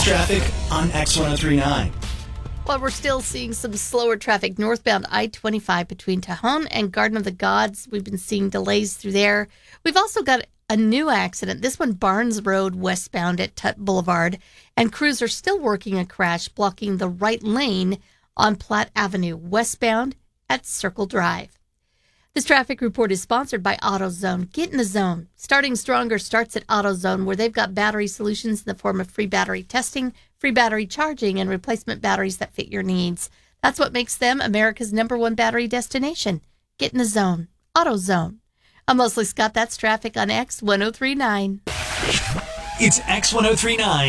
traffic on X1039. Well, we're still seeing some slower traffic northbound I-25 between Tejon and Garden of the Gods. We've been seeing delays through there. We've also got a new accident, this one Barnes Road westbound at Tut Boulevard, and crews are still working a crash blocking the right lane on Platte Avenue westbound at Circle Drive. This traffic report is sponsored by AutoZone. Get in the zone. Starting Stronger starts at AutoZone, where they've got battery solutions in the form of free battery testing, free battery charging, and replacement batteries that fit your needs. That's what makes them America's #1 battery destination. Get in the zone. AutoZone. I'm Leslie Scott. That's traffic on X1039. It's X1039.